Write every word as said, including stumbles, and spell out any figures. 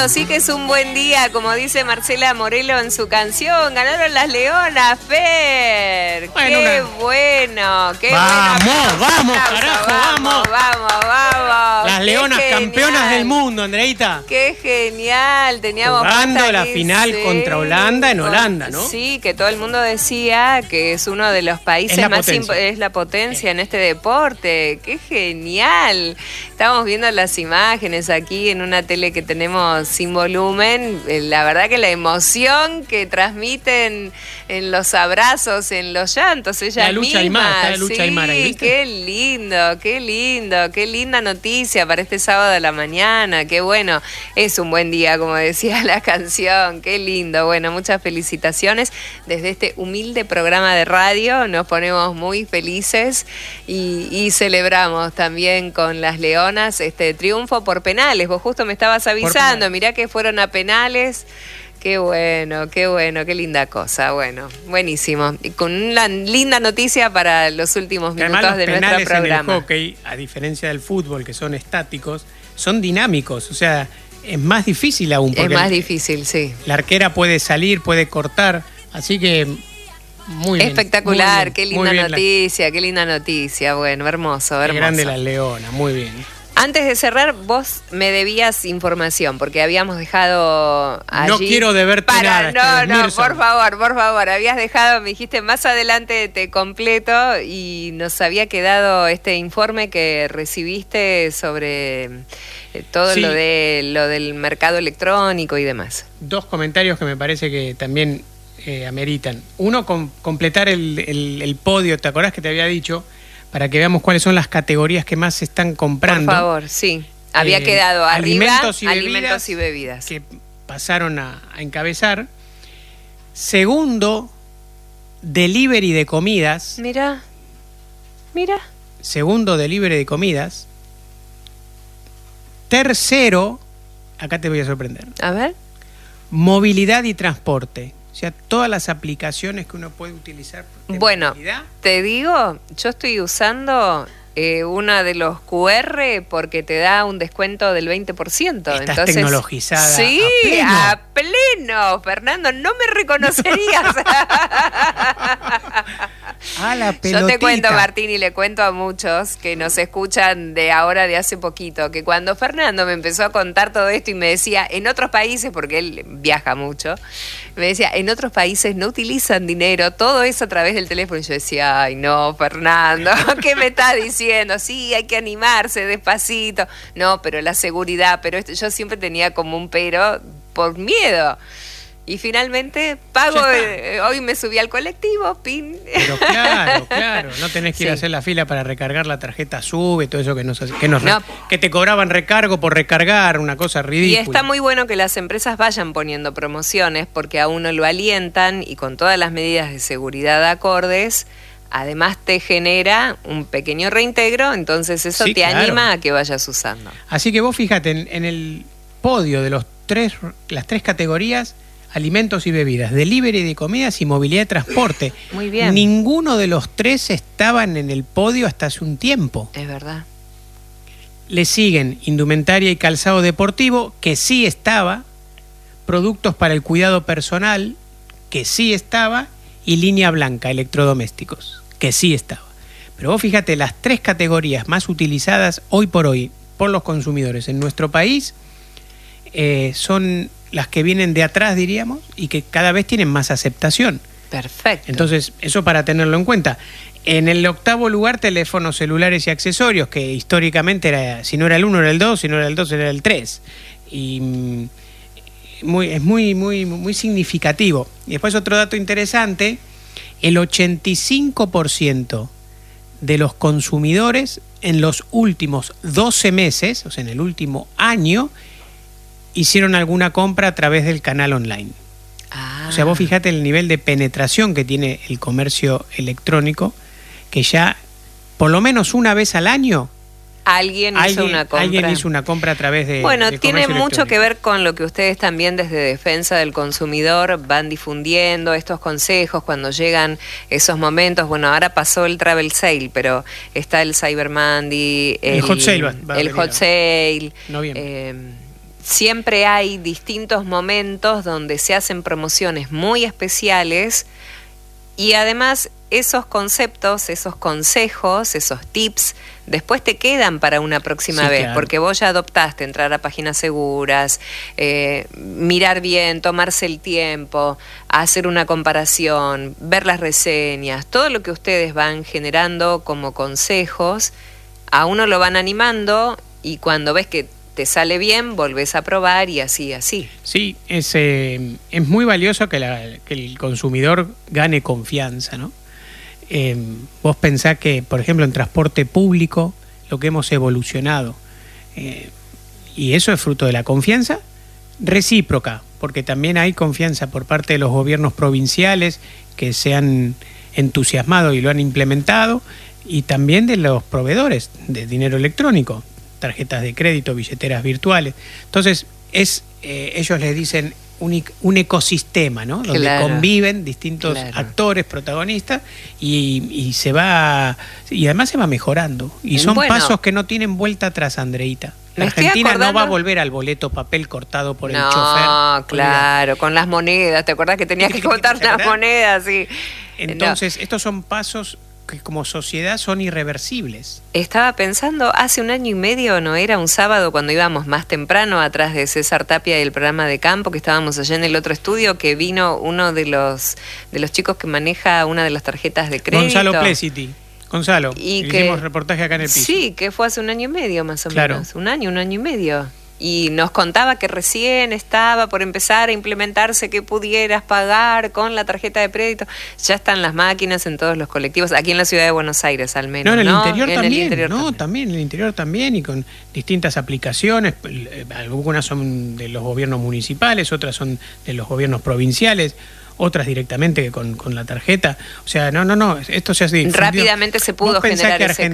lindo, sí que es un buen día, como dice Marcela Morelo en su canción. Ganaron las Leonas, Fer. Bueno, qué una... bueno, qué vamos, bueno. Vamos, carajo, vamos. Vamos, vamos, vamos. Las Leonas campeonas del mundo, Andreita. Qué genial, teníamos... Jugando la final sí, contra Holanda en Holanda, ¿no? Sí, que todo el mundo decía que es uno de los países es más... Imp- es la potencia en este deporte. Qué genial. Estamos viendo las imágenes aquí en una tele que tenemos sin volumen. La verdad que la emoción que transmiten en los abrazos, en los llantos, ella la lucha misma. Aymar, la lucha sí, Aymar ahí, ¿viste? Qué lindo, qué lindo, qué linda noticia para este sábado de la mañana. Qué bueno, es un buen día, como decía la canción. Qué lindo. Bueno, muchas felicitaciones desde este humilde programa de radio. Nos ponemos muy felices y, y celebramos también con las Leonas este triunfo por penales. Vos justo me estabas avisando, mirá que fueron a penales. Qué bueno, qué bueno, qué linda cosa. Bueno, buenísimo. Y con una linda noticia para los últimos minutos Además, los de nuestro penales programa. En el hockey, a diferencia del fútbol, que son estáticos, son dinámicos. O sea, es más difícil aún. Es más difícil, sí. La arquera puede salir, puede cortar. Así que... Muy bien, espectacular, muy bien, qué linda bien, noticia, la... qué linda noticia. Bueno, hermoso, hermoso. Qué grande la Leona, muy bien. Antes de cerrar, vos me debías información, porque habíamos dejado allí... No quiero deberte para, nada. No, no, por favor, por favor. Habías dejado, me dijiste, más adelante te completo, y nos había quedado este informe que recibiste sobre todo sí. lo de lo del mercado electrónico y demás. Dos comentarios que me parece que también eh, ameritan. Uno, com- completar el, el, el podio, ¿te acordás que te había dicho? Para que veamos cuáles son las categorías que más se están comprando. Por favor, sí. Había eh, quedado arriba alimentos y, alimentos bebidas, y bebidas. Que pasaron a, a encabezar. Segundo, delivery de comidas. Mira, mira. Segundo, delivery de comidas. Tercero, acá te voy a sorprender. A ver. Movilidad y transporte. O sea, todas las aplicaciones que uno puede utilizar. Bueno, movilidad. Te digo, yo estoy usando eh, una de los Q R porque te da un descuento del veinte por ciento. Estás Entonces, tecnologizada. Sí, a pleno. a pleno. Fernando, no me reconocerías. A la pelotita. Yo te cuento, Martín, y le cuento a muchos que nos escuchan de ahora, de hace poquito, que cuando Fernando me empezó a contar todo esto y me decía, en otros países, porque él viaja mucho, me decía, en otros países no utilizan dinero, todo es a través del teléfono. Y yo decía, ay no, Fernando, ¿qué me estás diciendo? Sí, hay que animarse despacito. No, pero la seguridad, pero esto, yo siempre tenía como un pero por miedo. Y finalmente pago, eh, hoy me subí al colectivo, pin. Pero claro, claro, no tenés que ir sí. a hacer la fila para recargar la tarjeta SUBE, todo eso que nos, que nos no. que te cobraban recargo por recargar, una cosa ridícula. Y está muy bueno que las empresas vayan poniendo promociones porque a uno lo alientan y con todas las medidas de seguridad acordes, además te genera un pequeño reintegro, entonces eso sí, te claro. anima a que vayas usando. Así que vos fíjate, en, en el podio de los tres, las tres categorías, alimentos y bebidas, delivery de comidas y movilidad de transporte. Muy bien. Ninguno de los tres estaban en el podio hasta hace un tiempo. Es verdad. Le siguen indumentaria y calzado deportivo, que sí estaba, productos para el cuidado personal, que sí estaba, y línea blanca, electrodomésticos, que sí estaba. Pero vos fíjate, las tres categorías más utilizadas hoy por hoy por los consumidores en nuestro país eh, son las que vienen de atrás, diríamos, y que cada vez tienen más aceptación. Perfecto. Entonces, eso para tenerlo en cuenta. En el octavo lugar, teléfonos celulares y accesorios, que históricamente era, si no era el uno era el dos, si no era el dos era el tres. Y mm, muy, es muy, muy, muy significativo. Y después otro dato interesante, el ochenta y cinco por ciento de los consumidores en los últimos doce meses, o sea, en el último año, hicieron alguna compra a través del canal online. Ah. O sea, vos fijate el nivel de penetración que tiene el comercio electrónico, que ya por lo menos una vez al año alguien, alguien hizo una compra. Alguien hizo una compra a través de Bueno, de tiene mucho que ver con lo que ustedes también desde Defensa del Consumidor van difundiendo, estos consejos cuando llegan esos momentos. Bueno, ahora pasó el Travel Sale, pero está el Cyber Monday, el, el Hot Sale. Va, va el Hot Sale. Noviembre. Eh, siempre hay distintos momentos donde se hacen promociones muy especiales y además esos conceptos, esos consejos, esos tips, después te quedan para una próxima Sí, vez, claro. porque vos ya adoptaste entrar a páginas seguras, eh, mirar bien, tomarse el tiempo, hacer una comparación, ver las reseñas, todo lo que ustedes van generando como consejos, a uno lo van animando y cuando ves que te sale bien, volvés a probar y así, así. Sí, es, eh, es muy valioso que, la, que el consumidor gane confianza, ¿no? Eh, vos pensás que, por ejemplo, en transporte público, lo que hemos evolucionado, eh, y eso es fruto de la confianza recíproca, porque también hay confianza por parte de los gobiernos provinciales que se han entusiasmado y lo han implementado, y también de los proveedores de dinero electrónico, tarjetas de crédito, billeteras virtuales. Entonces, es eh, ellos les dicen un, un ecosistema, ¿no? Donde Claro. conviven distintos Claro. actores, protagonistas, y, y se va y además se va mejorando. Y son Bueno. pasos que no tienen vuelta atrás, Andreita. La Me estoy Argentina no acordando- va a volver al boleto papel cortado por el No, chofer. claro, con las monedas, ¿te acordás que tenías que contar ¿Te las acordás? monedas? Sí. Entonces, estos son pasos que como sociedad son irreversibles. Estaba pensando, hace un año y medio, ¿no era? Un sábado cuando íbamos más temprano atrás de César Tapia y el programa de campo, que estábamos allá en el otro estudio, que vino uno de los de los chicos que maneja una de las tarjetas de crédito. Gonzalo Plesiti. Gonzalo, Y le que- hicimos reportaje acá en el piso. Sí, que fue hace un año y medio más o Claro. menos. Un año, un año y medio. Y nos contaba que recién estaba por empezar a implementarse que pudieras pagar con la tarjeta de crédito. Ya están las máquinas en todos los colectivos, aquí en la ciudad de Buenos Aires al menos. No, en el ¿no? interior En el también, interior no, también. también, en el interior también, y con distintas aplicaciones, eh, algunas son de los gobiernos municipales, otras son de los gobiernos provinciales, otras directamente con, con la tarjeta. O sea, no, no, no, esto se hace difundido. Rápidamente se pudo ¿Vos pensás generar que ese